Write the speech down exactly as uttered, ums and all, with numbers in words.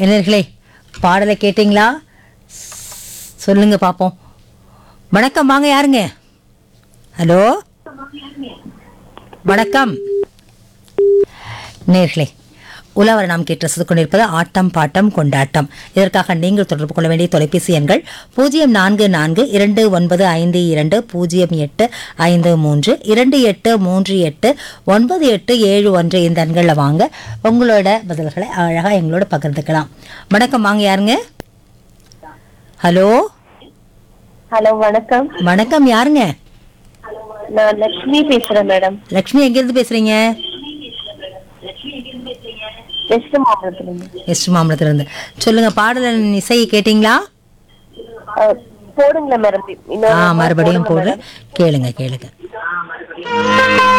இளைஞர்களே, பாடலை கேட்டிங்களா? சொல்லுங்க பாப்போம். வணக்கம், வாங்க. யாருங்க? ஹலோ, வணக்கம் நேர்களே. உலவர நாம் கேட்டு ரசித்துக் கொண்டிருப்பது ஆட்டம் பாட்டம் கொண்டாட்டம். இதற்காக நீங்கள் தொடர்பு கொள்ள வேண்டிய தொலைபேசி எண்கள் பூஜ்ஜியம் நான்கு நான்கு இரண்டு ஒன்பது ஐந்து இரண்டு பூஜ்ஜியம் எட்டு ஐந்து மூன்று இரண்டு எட்டு மூன்று எட்டு ஒன்பது எட்டு ஏழு ஒன்று. இந்த எண்களில் வாங்க, உங்களோட பதில்களை அழகாக எங்களோட பகிர்ந்துக்கலாம். வணக்கம், வாங்க. யாருங்க? ஹலோ ஹலோ, வணக்கம். வணக்கம், யாருங்க? நான் லட்சுமி பேசுறேன் மேடம். லட்சுமி, எங்கிருந்து பேசுறீங்க? வெஸ்ட் மாவட்டத்துல. வெஸ்ட் மாம்பலத்திலிருந்து. சொல்லுங்க, பாடலின் இசையை கேட்டீங்களா? போடுங்களேன் மேடம். ஆ, மறுபடியும் போடு. கேளுங்க கேளுங்க.